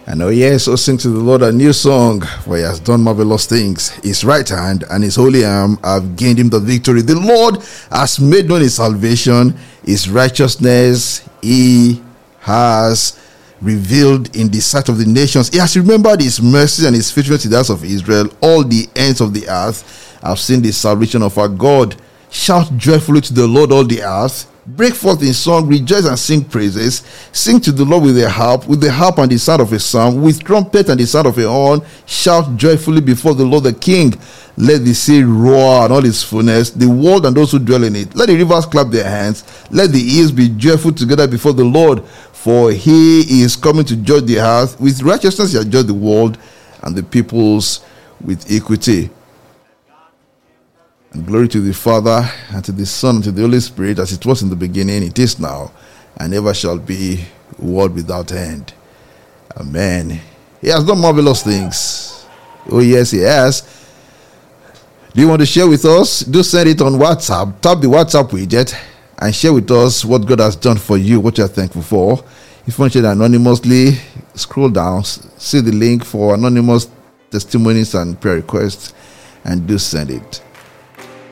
And oh yes, so sing to the Lord a new song, for he has done marvelous things. His right hand and his holy arm have gained him the victory. The Lord has made known his salvation, his righteousness he has revealed in the sight of the nations. He has remembered his mercy and his faithfulness to the house of Israel. All the ends of the earth have seen the salvation of our God. Shout joyfully to the Lord, all the earth. Break forth in song, rejoice and sing praises. Sing to the Lord with the harp and the sound of a psalm, with trumpet and the sound of a horn. Shout joyfully before the Lord the King. Let the sea roar and all its fullness, the world and those who dwell in it. Let the rivers clap their hands. Let the hills be joyful together before the Lord. For he is coming to judge the earth. With righteousness he has judged the world and the peoples with equity. And glory to the Father, and to the Son, and to the Holy Spirit, as it was in the beginning, it is now, and ever shall be, world without end. Amen. He has done marvelous things. Oh yes, he has. Do you want to share with us? Do send it on WhatsApp. Tap the WhatsApp widget and share with us what God has done for you, what you are thankful for. If you want to share anonymously, scroll down, see the link for anonymous testimonies and prayer requests, and do send it.